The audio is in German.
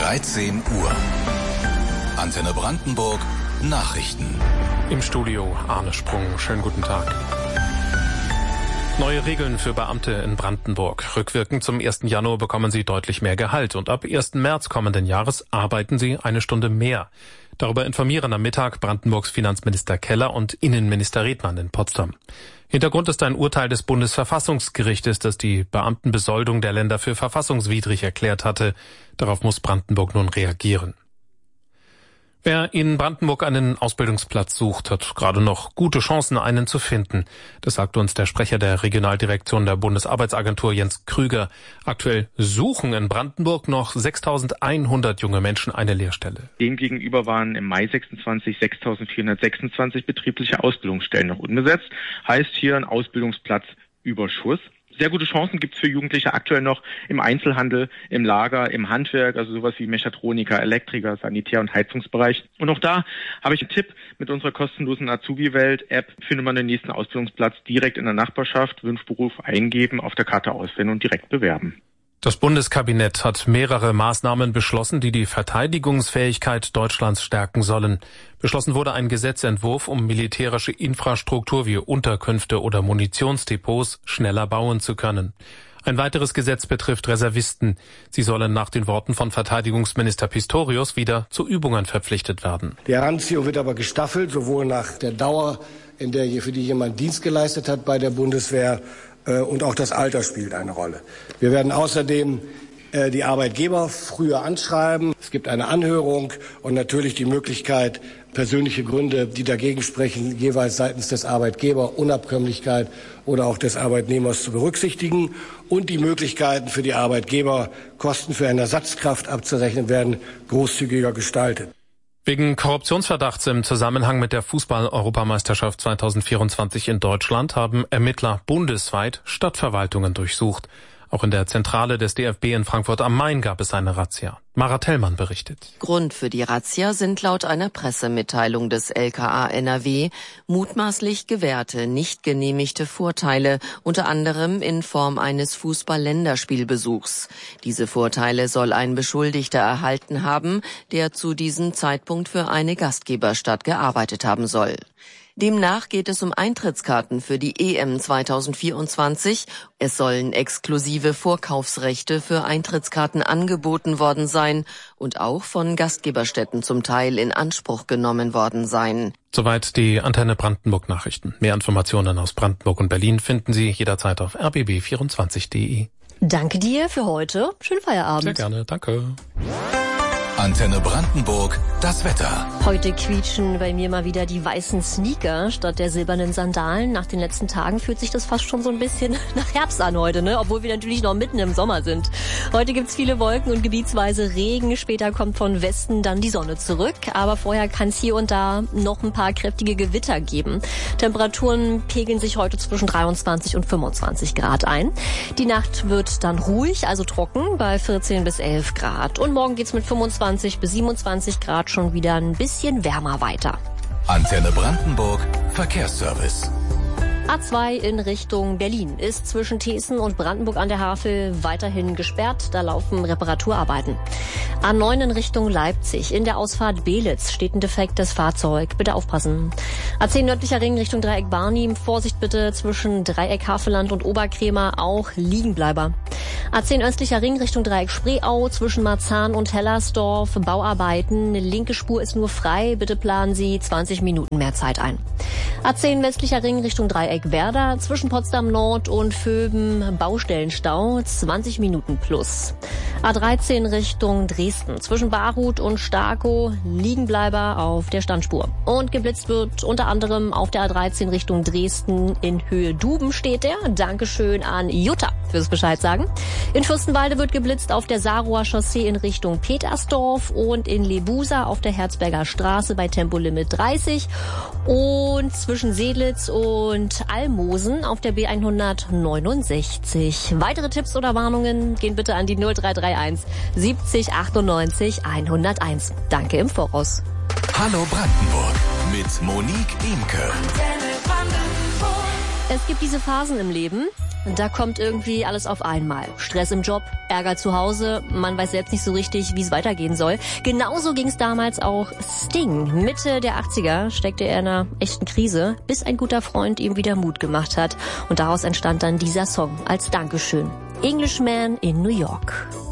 13 Uhr. Antenne Brandenburg Nachrichten. Im Studio Arne Sprung. Schönen guten Tag. Neue Regeln für Beamte in Brandenburg. Rückwirkend zum 1. Januar bekommen sie deutlich mehr Gehalt und ab 1. März kommenden Jahres arbeiten sie eine Stunde mehr. Darüber informieren am Mittag Brandenburgs Finanzminister Keller und Innenminister Redmann in Potsdam. Hintergrund ist ein Urteil des Bundesverfassungsgerichtes, das die Beamtenbesoldung der Länder für verfassungswidrig erklärt hatte. Darauf muss Brandenburg nun reagieren. Wer in Brandenburg einen Ausbildungsplatz sucht, hat gerade noch gute Chancen, einen zu finden. Das sagt uns der Sprecher der Regionaldirektion der Bundesarbeitsagentur Jens Krüger. Aktuell suchen in Brandenburg noch 6.100 junge Menschen eine Lehrstelle. Demgegenüber waren im Mai 26 6.426 betriebliche Ausbildungsstellen noch unbesetzt. Heißt hier ein Ausbildungsplatzüberschuss. Sehr gute Chancen gibt es für Jugendliche aktuell noch im Einzelhandel, im Lager, im Handwerk, also sowas wie Mechatroniker, Elektriker, Sanitär- und Heizungsbereich. Und auch da habe ich einen Tipp: Mit unserer kostenlosen Azubi-Welt-App findet man den nächsten Ausbildungsplatz direkt in der Nachbarschaft, Wunschberuf eingeben, auf der Karte auswählen und direkt bewerben. Das Bundeskabinett hat mehrere Maßnahmen beschlossen, die die Verteidigungsfähigkeit Deutschlands stärken sollen. Beschlossen wurde ein Gesetzentwurf, um militärische Infrastruktur wie Unterkünfte oder Munitionsdepots schneller bauen zu können. Ein weiteres Gesetz betrifft Reservisten. Sie sollen nach den Worten von Verteidigungsminister Pistorius wieder zu Übungen verpflichtet werden. Die Heranziehung wird aber gestaffelt, sowohl nach der Dauer, für die jemand Dienst geleistet hat bei der Bundeswehr, und auch das Alter spielt eine Rolle. Wir werden außerdem die Arbeitgeber früher anschreiben. Es gibt eine Anhörung und natürlich die Möglichkeit, persönliche Gründe, die dagegen sprechen, jeweils seitens des Arbeitgebers, Unabkömmlichkeit oder auch des Arbeitnehmers zu berücksichtigen. Und die Möglichkeiten für die Arbeitgeber, Kosten für eine Ersatzkraft abzurechnen, werden großzügiger gestaltet. Wegen Korruptionsverdachts im Zusammenhang mit der Fußball-Europameisterschaft 2024 in Deutschland haben Ermittler bundesweit Stadtverwaltungen durchsucht. Auch in der Zentrale des DFB in Frankfurt am Main gab es eine Razzia. Mara Tellmann berichtet. Grund für die Razzia sind laut einer Pressemitteilung des LKA NRW mutmaßlich gewährte, nicht genehmigte Vorteile, unter anderem in Form eines Fußball-Länderspielbesuchs. Diese Vorteile soll ein Beschuldigter erhalten haben, der zu diesem Zeitpunkt für eine Gastgeberstadt gearbeitet haben soll. Demnach geht es um Eintrittskarten für die EM 2024. Es sollen exklusive Vorkaufsrechte für Eintrittskarten angeboten worden sein und auch von Gastgeberstätten zum Teil in Anspruch genommen worden sein. Soweit die Antenne Brandenburg Nachrichten. Mehr Informationen aus Brandenburg und Berlin finden Sie jederzeit auf rbb24.de. Danke dir für heute. Schönen Feierabend. Sehr gerne, danke. Antenne Brandenburg, das Wetter. Heute quietschen bei mir mal wieder die weißen Sneaker statt der silbernen Sandalen. Nach den letzten Tagen fühlt sich das fast schon so ein bisschen nach Herbst an heute, ne? Obwohl wir natürlich noch mitten im Sommer sind. Heute gibt's viele Wolken und gebietsweise Regen. Später kommt von Westen dann die Sonne zurück. Aber vorher kann es hier und da noch ein paar kräftige Gewitter geben. Temperaturen pegeln sich heute zwischen 23 und 25 Grad ein. Die Nacht wird dann ruhig, also trocken, bei 14 bis 11 Grad. Und morgen geht's mit 25 bis 27 Grad schon wieder ein bisschen wärmer weiter. Antenne Brandenburg, Verkehrsservice. A2 in Richtung Berlin ist zwischen Thesen und Brandenburg an der Havel weiterhin gesperrt. Da laufen Reparaturarbeiten. A9 in Richtung Leipzig. In der Ausfahrt Belitz steht ein defektes Fahrzeug. Bitte aufpassen. A10 nördlicher Ring Richtung Dreieck Barnim. Vorsicht bitte zwischen Dreieck Havelland und Oberkremer. Auch Liegenbleiber. A10 östlicher Ring Richtung Dreieck Spreeau. Zwischen Marzahn und Hellersdorf. Bauarbeiten. Linke Spur ist nur frei. Bitte planen Sie 20 Minuten mehr Zeit ein. A10 westlicher Ring Richtung Dreieck Werder, zwischen Potsdam Nord und Vöben Baustellenstau, 20 Minuten plus. A13 Richtung Dresden, zwischen Barut und Starkow, Liegenbleiber auf der Standspur. Und geblitzt wird unter anderem auf der A13 Richtung Dresden in Höhe Duben steht der. Dankeschön an Jutta fürs Bescheid sagen. In Fürstenwalde wird geblitzt auf der Saarroher Chaussee in Richtung Petersdorf und in Lebusa auf der Herzberger Straße bei Tempolimit 30 und zwischen Seelitz und Almosen auf der B169. Weitere Tipps oder Warnungen gehen bitte an die 0331 70 98 101. Danke im Voraus. Hallo Brandenburg mit Monique Imke. Es gibt diese Phasen im Leben, Da kommt irgendwie alles auf einmal. Stress im Job, Ärger zu Hause, man weiß selbst nicht so richtig, wie es weitergehen soll. Genauso ging es damals auch Sting. Mitte der 80er steckte er in einer echten Krise, bis ein guter Freund ihm wieder Mut gemacht hat. Und daraus entstand dann dieser Song als Dankeschön. Englishman in New York.